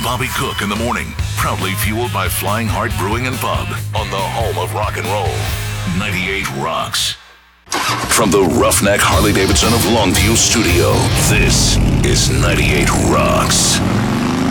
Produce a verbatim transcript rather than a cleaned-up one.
Bobby Cook in the morning. Proudly fueled by Flying Heart Brewing and Pub on the home of rock and roll. ninety-eight Rocks. From the Roughneck Harley Davidson of Longview Studio, this is ninety-eight Rocks.